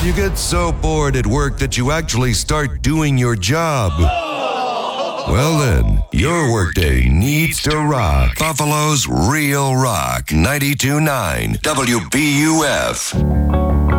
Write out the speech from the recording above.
you get so bored at work that you actually start doing your job? Well then, your workday needs to rock. Buffalo's Real Rock 92.9 WBUF.